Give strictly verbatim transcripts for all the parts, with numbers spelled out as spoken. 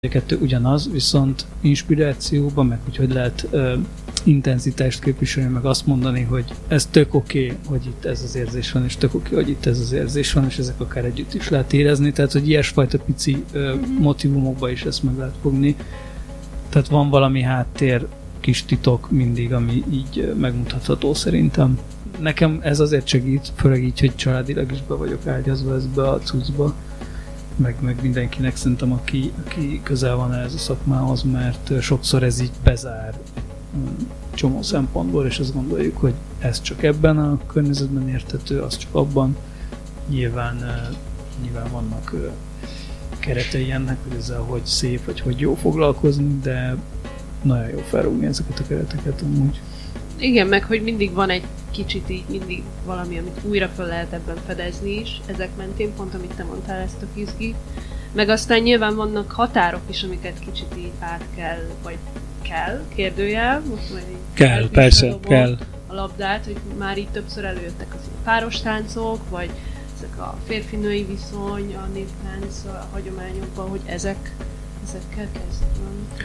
A kettő ugyanaz, viszont inspirációban, meg hogy hogy lehet ö, intenzitást képviselni, meg azt mondani, hogy ez tök oké, okay, hogy itt ez az érzés van, és tök oké, okay, hogy itt ez az érzés van, és ezek akár együtt is lehet érezni, tehát hogy ilyesfajta pici ö, motivumokba is ezt meg lehet fogni. Tehát van valami háttér, kis titok mindig, ami így ö, megmutatható szerintem. Nekem ez azért segít, főleg így, hogy családilag is be vagyok ágyazva ezbe a cuccba, meg, meg mindenkinek szerintem, aki, aki közel van ez a szakmához, mert sokszor ez így bezár csomó szempontból, és azt gondoljuk, hogy ez csak ebben a környezetben érthető, az csak abban. Nyilván, nyilván vannak keretei ennek, hogy ezzel hogy szép, vagy hogy jó foglalkozni, de nagyon jó felrúgni ezeket a kereteket amúgy. Igen, meg hogy mindig van egy kicsit így, mindig valami, amit újra fel lehet ebben fedezni is, ezek mentén, pont amit te mondtál, ezt a kizgi. Meg aztán nyilván vannak határok is, amiket kicsit így át kell, vagy kell, kérdőjel, most majd így kell, persze, kell. A labdát, hogy már így többször előjöttek az páros táncok, vagy ezek a férfi-női viszony, a néptánc a hagyományokban, hogy ezek, ezekkel kezdve.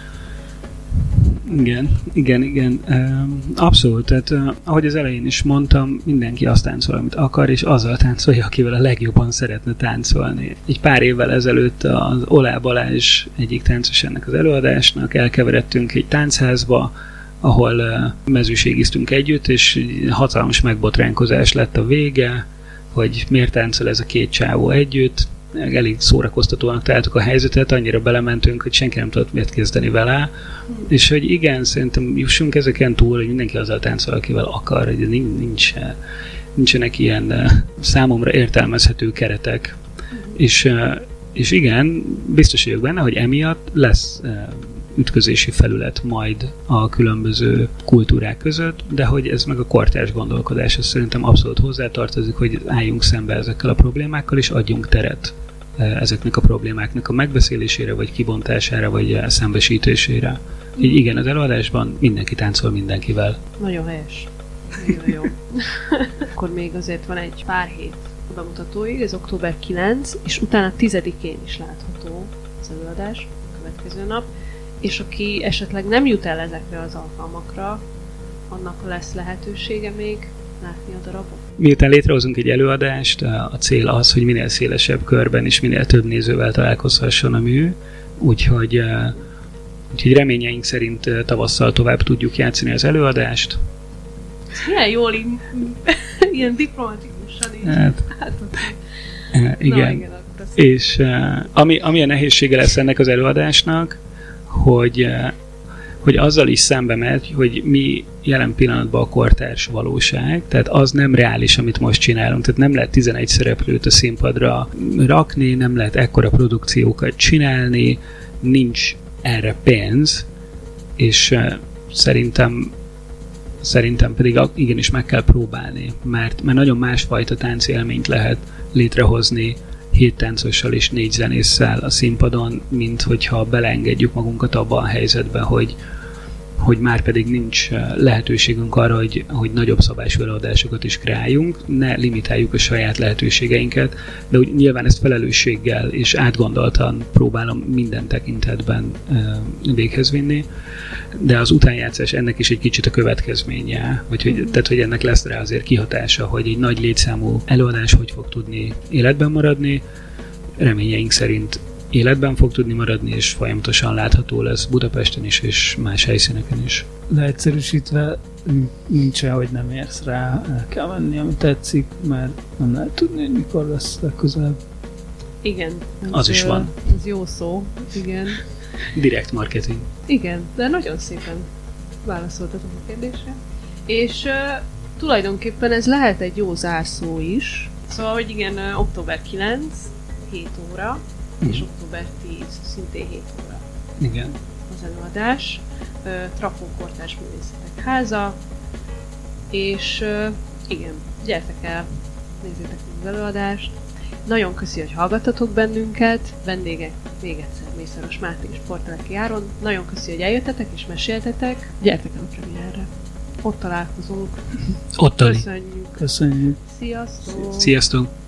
Igen, igen, igen. Abszolút. Tehát, ahogy az elején is mondtam, mindenki azt táncol, amit akar, és azzal táncolja, akivel a legjobban szeretne táncolni. Egy pár évvel ezelőtt az Olá Balázs egyik táncos ennek az előadásnak, elkeveredtünk egy táncházba, ahol mezőségiztünk együtt, és hatalmas megbotránkozás lett a vége, hogy miért táncol ez a két csávó együtt. Elég szórakoztatóan találtuk a helyzetet, annyira belementünk, hogy senki nem tudott miért kezdeni vele, mm. és hogy igen, szerintem jussunk ezeken túl, hogy mindenki azzal táncol, akivel akar, hogy nincs, nincsenek ilyen számomra értelmezhető keretek. Mm. És, és igen, biztos vagyok benne, hogy emiatt lesz ütközési felület majd a különböző kultúrák között, de hogy ez meg a kortárs gondolkodás, ez szerintem abszolút hozzátartozik, hogy álljunk szembe ezekkel a problémákkal, és adjunk teret ezeknek a problémáknak a megbeszélésére, vagy kibontására, vagy szembesítésére. Így igen, az előadásban mindenki táncol mindenkivel. Nagyon helyes. Nagyon jó. Akkor még azért van egy pár hét a bemutatóig, ez október kilencedike, és utána tizedikén is látható az előadás, a következő nap. És aki esetleg nem jut el ezekre az alkalmakra, annak lesz lehetősége még látni a darabot. Miután létrehozunk egy előadást, a cél az, hogy minél szélesebb körben és minél több nézővel találkozhasson a mű, úgyhogy, úgyhogy reményeink szerint tavasszal tovább tudjuk játszani az előadást. Milyen jól, in, ilyen diplomatikusan így. Hát, hát igen. Na, igen és ami, ami a nehézsége lesz ennek az előadásnak, hogy, hogy azzal is szembe megy, hogy mi jelen pillanatban a kortárs valóság, tehát az nem reális, amit most csinálunk, tehát nem lehet tizenegy szereplőt a színpadra rakni, nem lehet ekkora produkciókat csinálni, nincs erre pénz, és szerintem szerintem pedig igenis meg kell próbálni, mert, mert nagyon másfajta táncélményt lehet létrehozni hét táncossal és négy zenésszel a színpadon, mint hogyha beleengedjük magunkat abba a helyzetbe, hogy, hogy már pedig nincs lehetőségünk arra, hogy, hogy nagyobb szabású előadásokat is kreáljunk, ne limitáljuk a saját lehetőségeinket, de úgy nyilván ezt felelősséggel és átgondoltan próbálom minden tekintetben véghez vinni, de az utánjátszás ennek is egy kicsit a következménye, vagy hogy, tehát, hogy ennek lesz rá azért kihatása, hogy egy nagy létszámú előadás hogy fog tudni életben maradni, reményeink szerint életben fog tudni maradni, és folyamatosan látható lesz Budapesten is, és más helyszíneken is. Leegyszerűsítve nincs rá, hogy nem érsz rá, el kell menni, ami tetszik, mert nem lehet tudni, hogy mikor lesz legközelebb. Igen. Az is van. Ez jó szó, igen. Direkt marketing. Igen, de nagyon szépen válaszoltatok a kérdésre. És uh, tulajdonképpen ez lehet egy jó zárszó is. Szóval, hogy igen, uh, október kilencedike, hét óra, mm. és október tízedike, szintén hét óra. Igen. Az előadás. Uh, Trafó Kortárs Művészetek Háza. És uh, igen, gyertek el, nézzétek az előadást. Nagyon köszi, hogy hallgattatok bennünket. Vendégek még egyszer Mészáros Máté és Porteleki Áron. Nagyon köszi, hogy eljöttetek és meséltetek. Gyertek el a premierre. Ott találkozunk. Ott Köszönjük. Köszönjük. Sziasztok. Sziasztok.